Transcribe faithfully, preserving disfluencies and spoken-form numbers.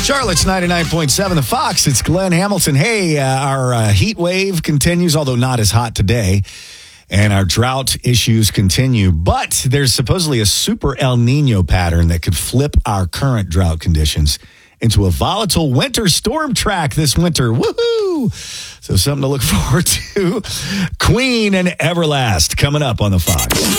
Charlotte's ninety-nine point seven, The Fox. It's Glenn Hamilton. Hey, uh, our uh, heat wave continues, although not as hot today. And our drought issues continue. But there's supposedly a super El Nino pattern that could flip our current drought conditions into a volatile winter storm track this winter. Woohoo! So something to look forward to. Queen and Everlast coming up on The Fox.